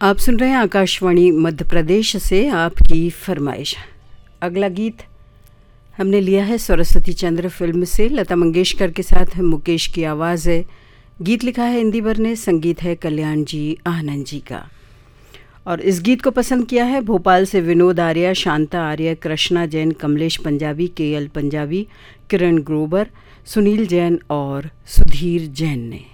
आप सुन रहे हैं आकाशवाणी मध्य प्रदेश से आपकी फरमाइश। अगला गीत हमने लिया है सरस्वती चंद्र फिल्म से। लता मंगेशकर के साथ मुकेश की आवाज़ है। गीत लिखा है इंदिवर ने, संगीत है कल्याण जी आनंद जी का। और इस गीत को पसंद किया है भोपाल से विनोद आर्य, शांता आर्य, कृष्णा जैन, कमलेश पंजाबी, केएल पंजाबी, किरण ग्रोवर, सुनील जैन और सुधीर जैन ने।